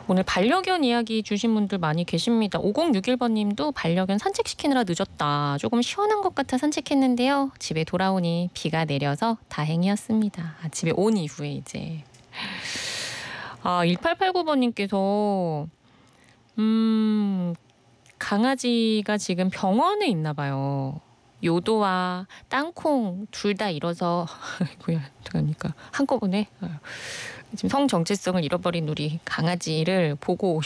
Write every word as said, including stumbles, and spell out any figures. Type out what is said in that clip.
오늘 반려견 이야기 주신 분들 많이 계십니다. 오공육일 번님도 반려견 산책시키느라 늦었다. 조금 시원한 것 같아 산책했는데요. 집에 돌아오니 비가 내려서 다행이었습니다. 아, 집에 온 이후에 이제. 아, 일팔팔구 번님께서 음, 강아지가 지금 병원에 있나 봐요. 요도와 땅콩 둘 다 잃어서 뭐야 어떡합니까 한꺼번에 지금 성 정체성을 잃어버린 우리 강아지를 보고